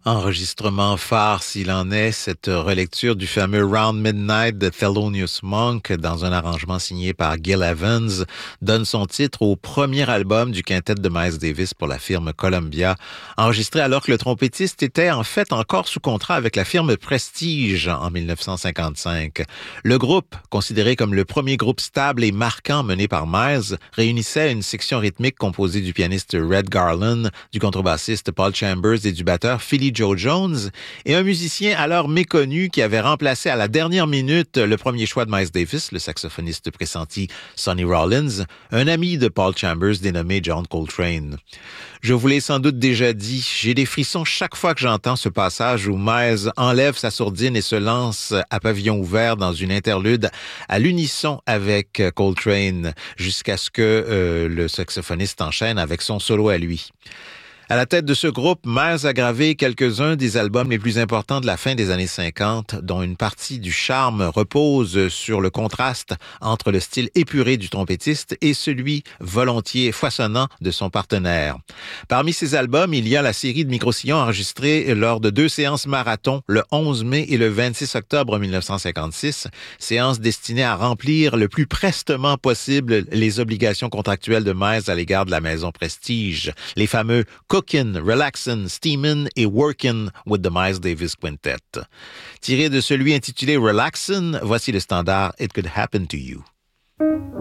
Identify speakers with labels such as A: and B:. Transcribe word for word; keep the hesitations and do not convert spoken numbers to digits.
A: Enregistrement phare s'il en est, cette relecture du fameux Round Midnight de Thelonious Monk dans un arrangement signé par Gil Evans donne son titre au premier album du quintet de Miles Davis pour la firme Columbia, enregistré alors que le trompettiste était en fait encore sous contrat avec la firme Prestige en dix-neuf cent cinquante-cinq. Le groupe, considéré comme le premier groupe stable et marquant mené par Miles, réunissait une section rythmique composée du pianiste Red Garland, du contrebassiste Paul Chambers et du batteur Philly Joe Jones, et un musicien alors méconnu qui avait remplacé à la dernière minute le premier choix de Miles Davis, le saxophoniste pressenti Sonny Rollins, un ami de Paul Chambers dénommé John Coltrane. Je vous l'ai sans doute déjà dit, j'ai des frissons chaque fois que j'entends ce passage où Miles enlève sa sourdine et se lance à pavillon ouvert dans une interlude à l'unisson avec Coltrane, jusqu'à ce que euh, le saxophoniste enchaîne avec son solo à lui. À la tête de ce groupe, Miles a gravé quelques-uns des albums les plus importants de la fin des années cinquante, dont une partie du charme repose sur le contraste entre le style épuré du trompettiste et celui volontiers foisonnant de son partenaire. Parmi ces albums, il y a la série de micro-sillons enregistrés lors de deux séances marathon, le onze mai et le vingt-six octobre dix-neuf cent cinquante-six, séances destinées à remplir le plus prestement possible les obligations contractuelles de Miles à l'égard de la maison Prestige, les fameux Cookin', Relaxin', Steamin' et Workin' with the Miles Davis Quintet. Tiré de celui intitulé Relaxin', voici le standard It Could Happen to You.